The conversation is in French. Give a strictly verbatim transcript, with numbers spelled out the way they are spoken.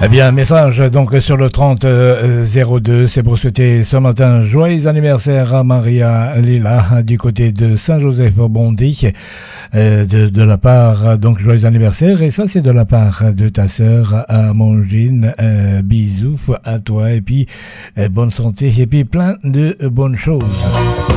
Eh bien, message donc sur le trente zéro deux, c'est pour souhaiter ce matin joyeux anniversaire à Maria Lila du côté de Saint-Joseph-Bondy, euh, de, de la part, donc joyeux anniversaire, et ça c'est de la part de ta sœur Amandine. Euh, bisous à toi et puis euh, bonne santé et puis plein de bonnes choses.